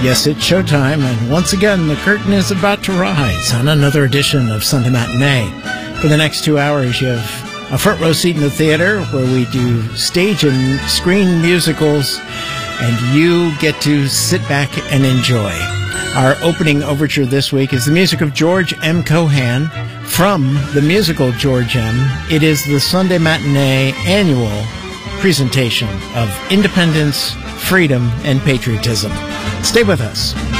Yes, it's showtime, and once again, the curtain is about to rise on another edition of Sunday Matinee. For the next 2 hours, you have a front row seat in the theater where we do stage and screen musicals, and you get to sit back and enjoy. Our opening overture this week is the music of George M. Cohan from the musical George M. It is the Sunday Matinee annual presentation of independence, freedom, and patriotism. Stay with us.